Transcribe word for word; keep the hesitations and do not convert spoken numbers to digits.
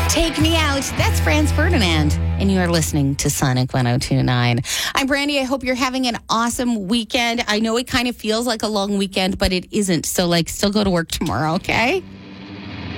Take Me Out. That's Franz Ferdinand. And you are listening to Sonic one oh two point nine. I'm Brandy. I hope you're having an awesome weekend. I know it kind of feels like a long weekend, but it isn't. So, like, still go to work tomorrow, okay?